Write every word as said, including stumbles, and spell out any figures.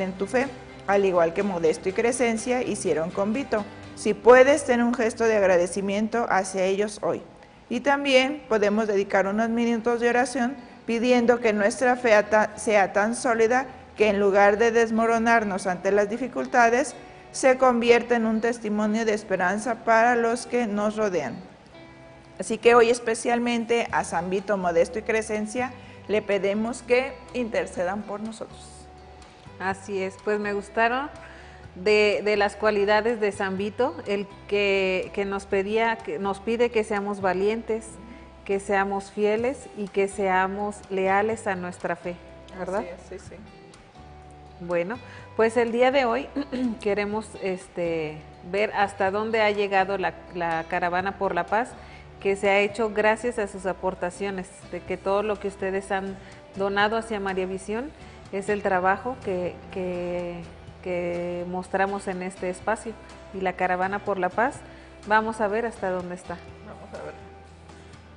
en tu fe, al igual que Modesto y Crescencia hicieron con Vito. Si puedes, ten un gesto de agradecimiento hacia ellos hoy. Y también podemos dedicar unos minutos de oración pidiendo que nuestra fe sea tan sólida que en lugar de desmoronarnos ante las dificultades, se convierta en un testimonio de esperanza para los que nos rodean. Así que hoy especialmente a San Vito, Modesto y Crescencia le pedimos que intercedan por nosotros. Así es, pues me gustaron de, de las cualidades de San Vito, el que, que nos pedía, que nos pide que seamos valientes, que seamos fieles y que seamos leales a nuestra fe, ¿verdad? Así es, sí, sí. Bueno, pues el día de hoy queremos este, ver hasta dónde ha llegado la, la Caravana por la Paz, que se ha hecho gracias a sus aportaciones, de que todo lo que ustedes han donado hacia María Visión es el trabajo que, que, que mostramos en este espacio. Y la Caravana por la Paz, vamos a ver hasta dónde está.